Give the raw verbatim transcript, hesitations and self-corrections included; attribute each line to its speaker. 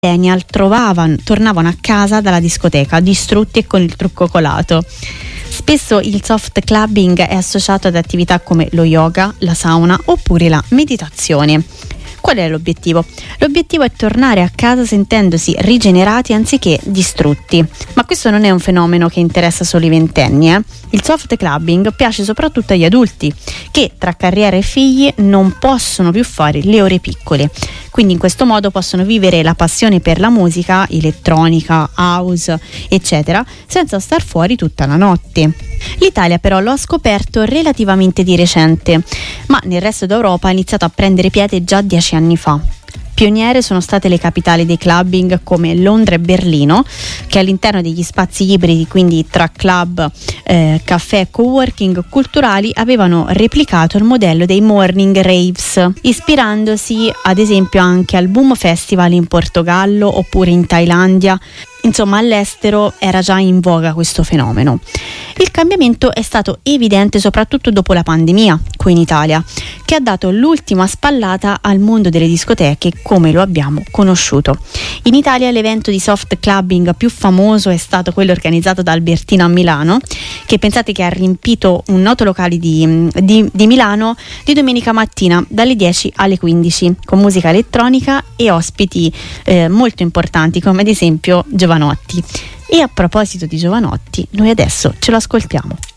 Speaker 1: millennial trovavano, tornavano a casa dalla discoteca distrutti e con il trucco colato. Spesso il soft clubbing è associato ad attività come lo yoga, la sauna oppure la meditazione. Qual è l'obiettivo? L'obiettivo è tornare a casa sentendosi rigenerati anziché distrutti. Ma questo non è un fenomeno che interessa solo i ventenni. Eh? Il soft clubbing piace soprattutto agli adulti che tra carriera e figli non possono più fare le ore piccole. Quindi in questo modo possono vivere la passione per la musica, elettronica, house, eccetera, senza star fuori tutta la notte. L'Italia però lo ha scoperto relativamente di recente, ma nel resto d'Europa ha iniziato a prendere piede già dieci anni fa. Pioniere sono state le capitali dei clubbing come Londra e Berlino, che all'interno degli spazi ibridi, quindi tra club, eh, caffè e coworking culturali, avevano replicato il modello dei morning raves, ispirandosi ad esempio anche al Boom Festival in Portogallo oppure in Thailandia. Insomma, all'estero era già in voga questo fenomeno. Il cambiamento è stato evidente soprattutto dopo la pandemia, qui in Italia, che ha dato l'ultima spallata al mondo delle discoteche come lo abbiamo conosciuto. In Italia l'evento di soft clubbing più famoso è stato quello organizzato da Albertino a Milano, che pensate che ha riempito un noto locale di, di, di Milano di domenica mattina dalle dieci alle quindici, con musica elettronica e ospiti eh, molto importanti come ad esempio Giovanotti. E a proposito di Giovanotti, noi adesso ce lo ascoltiamo.